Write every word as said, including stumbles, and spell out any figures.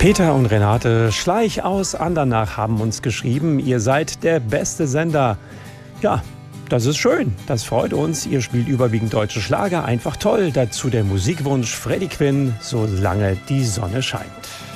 Peter und Renate Schleich aus Andernach haben uns geschrieben, ihr seid der beste Sender. Ja, das ist schön, das freut uns. Ihr spielt überwiegend deutsche Schlager, einfach toll. Dazu der Musikwunsch Freddie Quinn, solange die Sonne scheint.